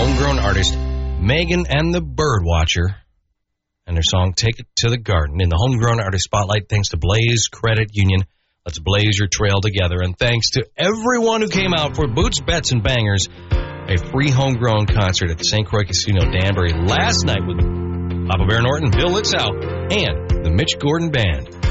homegrown artist Megan and the Birdwatcher and their song Take It to the Garden in the Homegrown Artist Spotlight, thanks to Blaze Credit Union. Let's blaze your trail together. And thanks to everyone who came out for Boots, Bets, and Bangers, a free homegrown concert at the St. Croix Casino Danbury last night with Papa Bear Norton, Bill Litzow, and the Mitch Gordon Band.